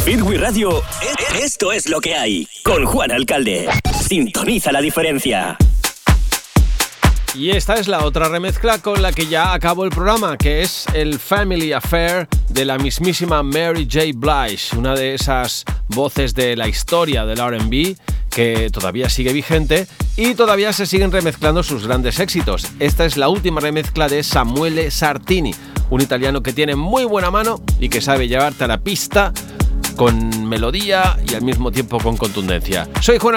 Hit Wii Radio, esto es lo que hay. Con Juan Alcalde. Sintoniza la diferencia. Y esta es la otra remezcla con la que ya acabó el programa, que es el Family Affair de la mismísima Mary J. Blige, una de esas voces de la historia del R&B que todavía sigue vigente y todavía se siguen remezclando sus grandes éxitos. Esta es la última remezcla de Samuele Sartini, un italiano que tiene muy buena mano y que sabe llevarte a la pista con melodía y al mismo tiempo con contundencia. Soy Juan